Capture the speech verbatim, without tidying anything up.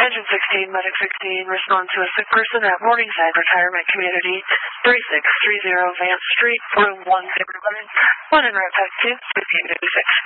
Engine sixteen, Medic sixteen, respond to a sick person at Morningside Retirement Community, thirty-six thirty Vance Street, room one zero one, one in Route two, fifteen fifty-six.